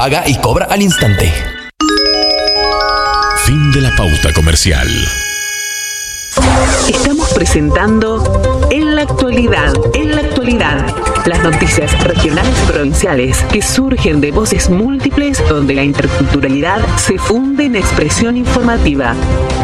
paga y cobra al instante. Fin de la pauta comercial. Estamos presentando En la Actualidad. Las noticias regionales y provinciales que surgen de voces múltiples donde la interculturalidad se funde en expresión informativa.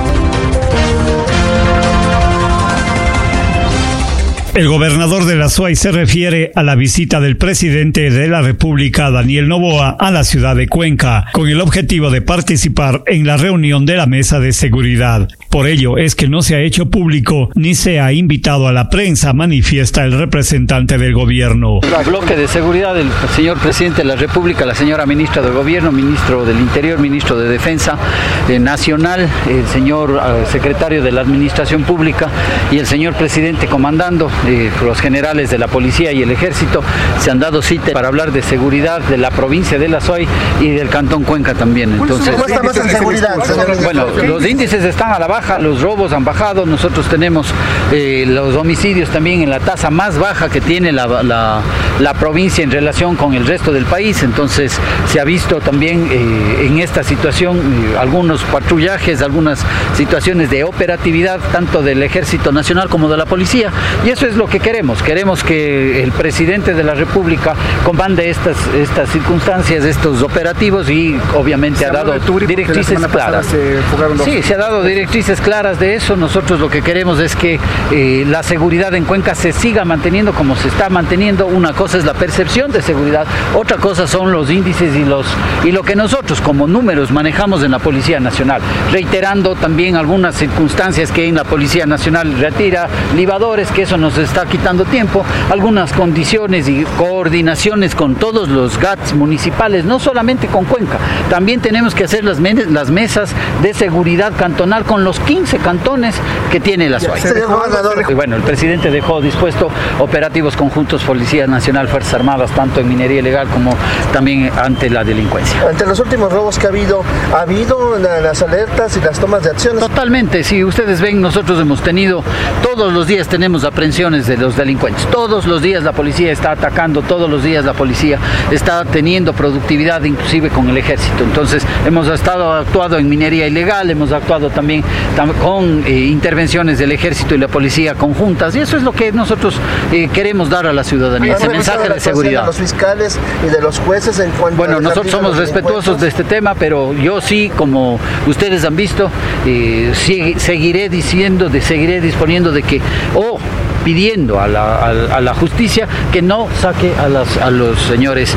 El gobernador de la SUAY se refiere a la visita del presidente de la República, Daniel Noboa, a la ciudad de Cuenca, con el objetivo de participar en la reunión de la Mesa de Seguridad. Por ello es que no se ha hecho público ni se ha invitado a la prensa, manifiesta el representante del gobierno. El bloque de seguridad del señor presidente de la República, la señora ministra de Gobierno, ministro del Interior, ministro de Defensa Nacional, el señor secretario de la Administración Pública y el señor presidente comandando, los generales de la policía y el ejército se han dado cita para hablar de seguridad de la provincia de la SUAY y del cantón Cuenca también. Entonces, ¿cómo está más en seguridad? Bueno, los índices están a la baja, los robos han bajado, nosotros tenemos los homicidios también en la tasa más baja que tiene la provincia en relación con el resto del país. Entonces se ha visto también en esta situación algunos patrullajes, algunas situaciones de operatividad tanto del Ejército Nacional como de la policía, y eso es lo que queremos que el presidente de la República comande estas circunstancias, estos operativos, y obviamente ha dado directrices claras. Sí, se ha dado directrices claras de eso. Nosotros lo que queremos es que la seguridad en Cuenca se siga manteniendo como se está manteniendo. Una cosa es la percepción de seguridad, otra cosa son los índices y lo que nosotros como números manejamos en la Policía Nacional, reiterando también algunas circunstancias que en la Policía Nacional retira libadores, que eso nos está quitando tiempo, algunas condiciones y coordinaciones con todos los GATs municipales, no solamente con Cuenca, también tenemos que hacer las mesas de seguridad cantonal con los 15 cantones que tiene la SUAY. Bueno, el presidente dejó dispuesto operativos conjuntos Policía Nacional, Fuerzas Armadas, tanto en minería ilegal como también ante la delincuencia. Ante los últimos robos que ¿ha habido las alertas y las tomas de acciones? Totalmente, si ustedes ven, nosotros hemos tenido, todos los días tenemos aprehensiones de los delincuentes, todos los días la policía está atacando, todos los días la policía está teniendo productividad, inclusive con el ejército. Entonces hemos actuado en minería ilegal, hemos actuado también con intervenciones del ejército y la policía conjuntas, y eso es lo que nosotros queremos dar a la ciudadanía, ese mensaje de seguridad. De los fiscales y de los jueces en cuanto bueno, nosotros somos respetuosos de este tema, pero yo sí, como ustedes han visto, seguiré disponiendo de que, pidiendo a la justicia que no saque a los señores,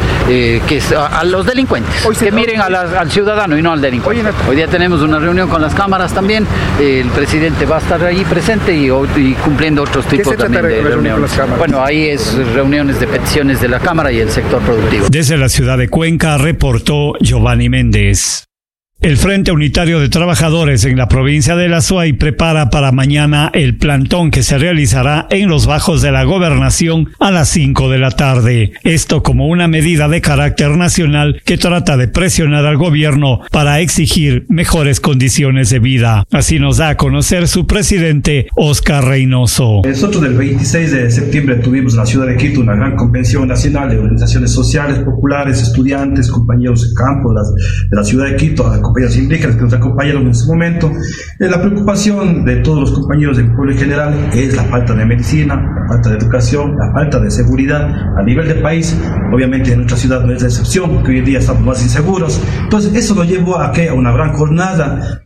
a los delincuentes, que miren al ciudadano y no al delincuente. Hoy día tenemos una reunión con las cámaras también, el presidente va a estar ahí presente y cumpliendo otros tipos también de reuniones. Bueno, ahí es reuniones de peticiones de la Cámara y el sector productivo. Desde la ciudad de Cuenca reportó Giovanni Méndez. El Frente Unitario de Trabajadores en la provincia de la SUAY prepara para mañana el plantón que se realizará en los bajos de la gobernación a las 5 de la tarde. Esto como una medida de carácter nacional que trata de presionar al gobierno para exigir mejores condiciones de vida. Así nos da a conocer su presidente, Oscar Reynoso. Nosotros el 26 de septiembre tuvimos en la ciudad de Quito una gran convención nacional de organizaciones sociales, populares, estudiantes, compañeros de campo de la ciudad de Quito, compañeros indígenas que nos acompañaron en ese momento. La preocupación de todos los compañeros del pueblo en general es la falta de medicina, la falta de educación, la falta de seguridad a nivel del país. Obviamente en nuestra ciudad no es la excepción, porque hoy en día estamos más inseguros. Entonces eso nos llevó a una gran jornada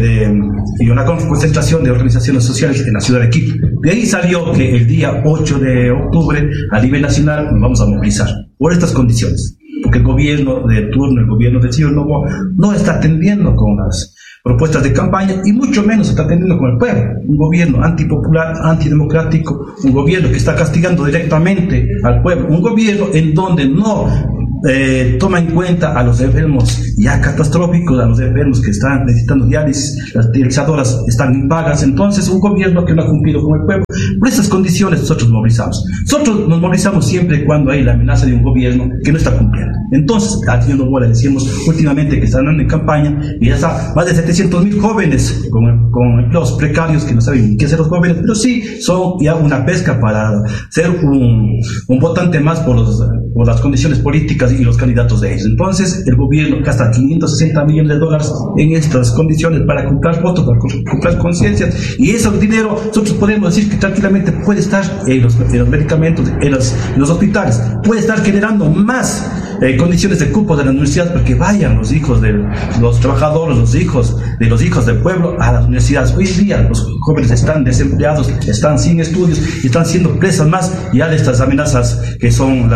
y una gran concentración de organizaciones sociales en la ciudad de Quito. De ahí salió que el día 8 de octubre a nivel nacional nos vamos a movilizar por estas condiciones, porque el gobierno de turno, el gobierno del señor Noboa, no está atendiendo con las propuestas de campaña y mucho menos está atendiendo con el pueblo. Un gobierno antipopular, antidemocrático, un gobierno que está castigando directamente al pueblo, un gobierno en donde no toma en cuenta a los enfermos ya catastróficos, a los enfermos que están necesitando diálisis, las dializadoras están impagas. Entonces un gobierno que no ha cumplido con el pueblo. Por esas condiciones nosotros nos movilizamos. Nosotros nos movilizamos siempre cuando hay la amenaza de un gobierno que no está cumpliendo. Entonces al señor Noboa le decimos últimamente que están en campaña y ya está más de 700,000 jóvenes con empleos precarios que no saben qué hacer los jóvenes, pero sí son ya una pesca para ser un votante más por las condiciones políticas políticas y los candidatos de ellos. Entonces, el gobierno gasta $560 millones en estas condiciones para comprar votos, para comprar conciencias, y ese dinero nosotros podemos decir que tranquilamente puede estar en los medicamentos, en los hospitales, puede estar generando más condiciones de cupo de la universidad para que vayan los hijos de los trabajadores, los hijos del pueblo a las universidades. Hoy en día los jóvenes están desempleados, están sin estudios y están siendo presas más ya de estas amenazas que son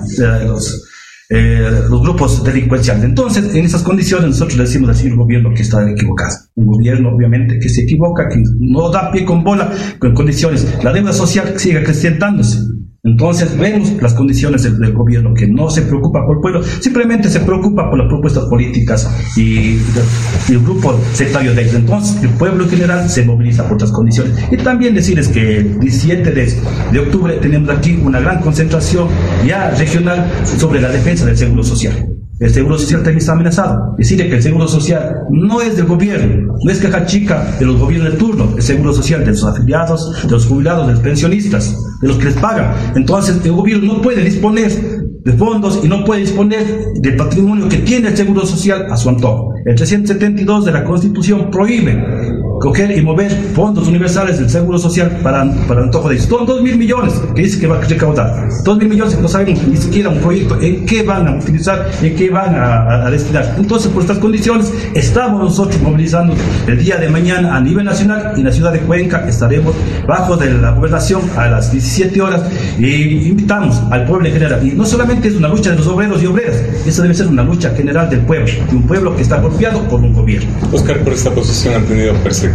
los grupos delincuenciales. Entonces, en esas condiciones nosotros le decimos al señor gobierno que está equivocado. Un gobierno obviamente que se equivoca, que no da pie con bola con condiciones. La deuda social sigue acrecentándose. Entonces vemos las condiciones del gobierno, que no se preocupa por el pueblo, simplemente se preocupa por las propuestas políticas y el grupo sectario de ellos. Entonces el pueblo en general se moviliza por otras condiciones. Y también decirles que el 17 de octubre tenemos aquí una gran concentración ya regional sobre la defensa del seguro social. El seguro social también está amenazado. Decirle que el seguro social no es del gobierno, no es caja chica de los gobiernos de turno, el seguro social de los afiliados, de los jubilados, de los pensionistas, de los que les pagan. Entonces el gobierno no puede disponer de fondos y no puede disponer del patrimonio que tiene el seguro social a su antojo. El 372 de la Constitución prohíbe coger y mover fondos universales del seguro social para antojo de ellos. Son 2.000 millones que dice que va a recaudar. 2.000 millones que no sabemos ni siquiera un proyecto en qué van a utilizar, en qué van a destinar. Entonces, por estas condiciones, estamos nosotros movilizando el día de mañana a nivel nacional, y en la ciudad de Cuenca estaremos bajo de la gobernación a las 17 horas y invitamos al pueblo en general. Y no solamente es una lucha de los obreros y obreras, esa debe ser una lucha general del pueblo, de un pueblo que está golpeado por un gobierno. Oscar, por esta posición han tenido persecución.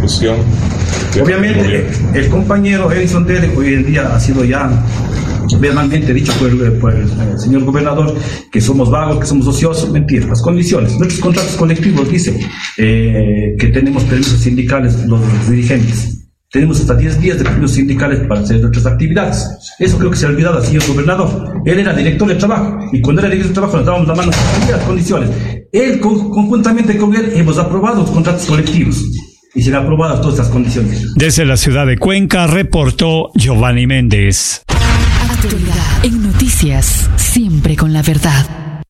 Obviamente, el compañero Edison Derek hoy en día ha sido ya verbalmente dicho por el señor gobernador que somos vagos, que somos ociosos. Mentira, las condiciones. Nuestros contratos colectivos dicen que tenemos permisos sindicales los dirigentes. Tenemos hasta 10 días de permisos sindicales para hacer nuestras actividades. Eso creo que se ha olvidado al señor gobernador. Él era director de trabajo, y cuando era director de trabajo nos dábamos la mano para las condiciones. Él, conjuntamente con él, hemos aprobado los contratos colectivos y se han aprobado todas estas condiciones. Desde la ciudad de Cuenca reportó Giovanni Méndez. Actualidad en Noticias, siempre con la verdad.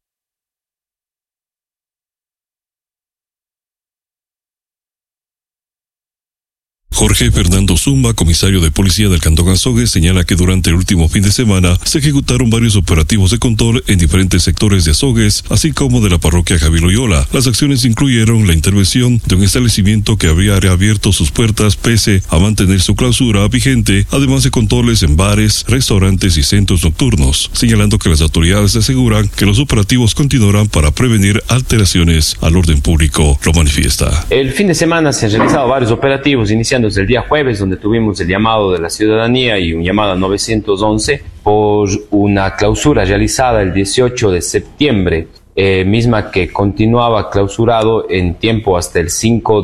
Jorge Fernando Zumba, comisario de policía del Cantón Azogues, señala que durante el último fin de semana se ejecutaron varios operativos de control en diferentes sectores de Azogues, así como de la parroquia Javier Loyola. Las acciones incluyeron la intervención de un establecimiento que había reabierto sus puertas pese a mantener su clausura vigente, además de controles en bares, restaurantes y centros nocturnos, señalando que las autoridades aseguran que los operativos continuarán para prevenir alteraciones al orden público. Lo manifiesta. El fin de semana se han realizado varios operativos, iniciando desde el día jueves, donde tuvimos el llamado de la ciudadanía y un llamado a 911 por una clausura realizada el 18 de septiembre, misma que continuaba clausurado en tiempo hasta el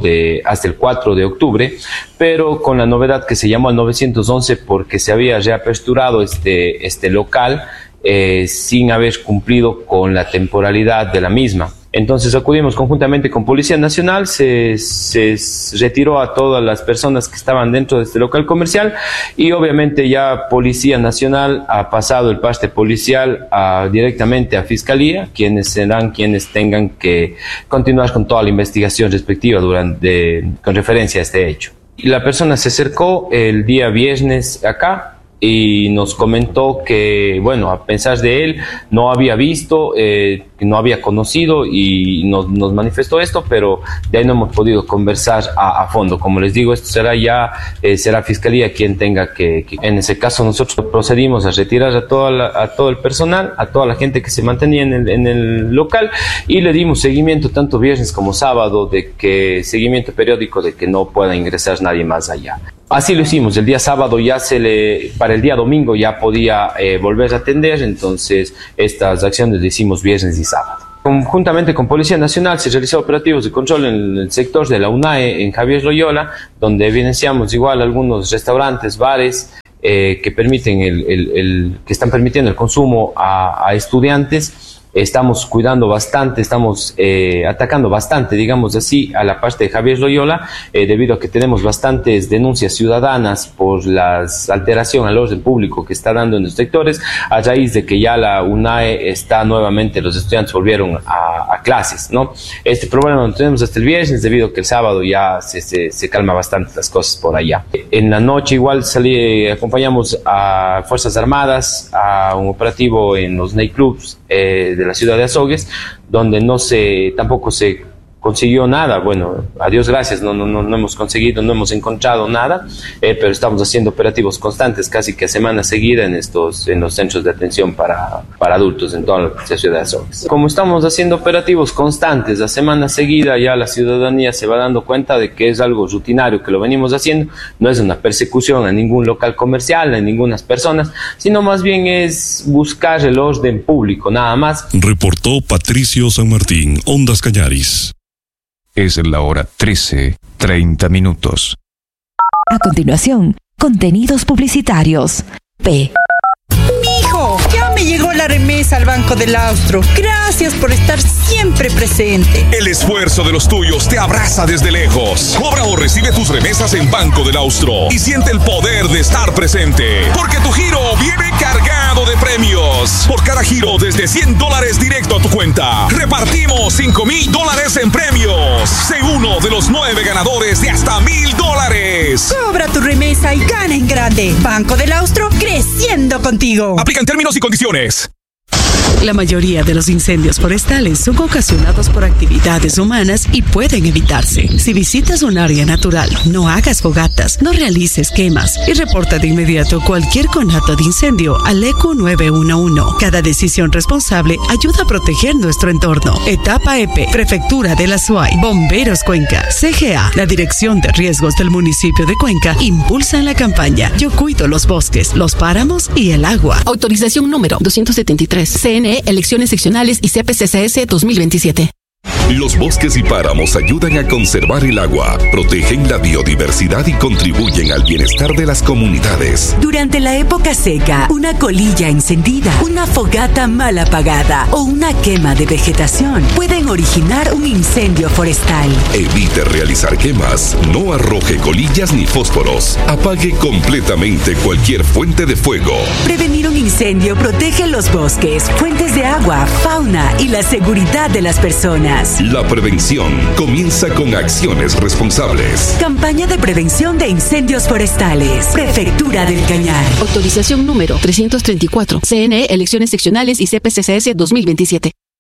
4 de octubre, pero con la novedad que se llamó al 911 porque se había reaperturado este local sin haber cumplido con la temporalidad de la misma. Entonces acudimos conjuntamente con Policía Nacional, se retiró a todas las personas que estaban dentro de este local comercial, y obviamente ya Policía Nacional ha pasado el parte policial directamente a Fiscalía, quienes serán quienes tengan que continuar con toda la investigación respectiva con referencia a este hecho. Y la persona se acercó el día viernes acá y nos comentó que, bueno, a pesar de él, no había visto, que no había conocido, y nos manifestó esto, pero de ahí no hemos podido conversar a fondo. Como les digo, esto será Fiscalía quien tenga que. En ese caso, nosotros procedimos a retirar a todo el personal, a toda la gente que se mantenía en el local, y le dimos seguimiento tanto viernes como sábado, seguimiento periódico de que no pueda ingresar nadie más allá. Así lo hicimos. El día sábado para el día domingo ya podía volver a atender, entonces estas acciones las hicimos viernes y sábado. Conjuntamente con Policía Nacional se realizó operativos de control en el sector de la UNAE en Javier Loyola, donde evidenciamos igual algunos restaurantes, bares que están permitiendo el consumo a estudiantes, estamos cuidando bastante, estamos atacando bastante, digamos así, a la parte de Javier Loyola, debido a que tenemos bastantes denuncias ciudadanas por la alteración al orden público que está dando en los sectores, a raíz de que ya la UNAE está nuevamente, los estudiantes volvieron a clases, ¿no? Este problema lo tenemos hasta el viernes, debido a que el sábado ya se calma bastante las cosas por allá. En la noche igual acompañamos a Fuerzas Armadas a un operativo en los nightclubs de la ciudad de Azogues, donde tampoco se consiguió nada. Bueno, a Dios gracias, no hemos conseguido, no hemos encontrado nada, pero estamos haciendo operativos constantes casi que a semana seguida en los centros de atención para adultos en toda la ciudad de Azogues. Como estamos haciendo operativos constantes a semana seguida, ya la ciudadanía se va dando cuenta de que es algo rutinario que lo venimos haciendo, no es una persecución a ningún local comercial, a ninguna persona, sino más bien es buscar el orden público, nada más. Reportó Patricio San Martín, Ondas Cañaris. Es la hora 13:30. A continuación, contenidos publicitarios. Mijo, ya me llegó la remesa al Banco del Austro. Gracias por estar siempre presente. El esfuerzo de los tuyos te abraza desde lejos. Cobra o recibe tus remesas en Banco del Austro y siente el poder de estar presente, porque tu giro viene cargado de premios. Por cada giro desde $100 directo a tu cuenta, repartimos $5,000 en premios. Sé uno de los 9 ganadores de hasta $1,000. Cobra tu remesa y gana en grande. Banco del Austro, creciendo contigo. Aplican términos y condiciones. La mayoría de los incendios forestales son ocasionados por actividades humanas y pueden evitarse. Si visitas un área natural, no hagas fogatas, no realices quemas y reporta de inmediato cualquier conato de incendio al ECU 911. Cada decisión responsable ayuda a proteger nuestro entorno. Etapa EP, Prefectura de la SUAY, Bomberos Cuenca, CGA, la Dirección de Riesgos del municipio de Cuenca impulsan la campaña Yo cuido los bosques, los páramos y el agua. Autorización número 273. CNE, Elecciones Seccionales y CPCCS 2027. Los bosques y páramos ayudan a conservar el agua, protegen la biodiversidad y contribuyen al bienestar de las comunidades. Durante la época seca, una colilla encendida, una fogata mal apagada o una quema de vegetación pueden originar un incendio forestal. Evite realizar quemas, no arroje colillas ni fósforos, apague completamente cualquier fuente de fuego. Prevenir un incendio protege los bosques, fuentes de agua, fauna y la seguridad de las personas. La prevención comienza con acciones responsables. Campaña de prevención de incendios forestales. Prefectura del Cañar. Autorización número 334. CNE, Elecciones Seccionales y CPCCS 2027.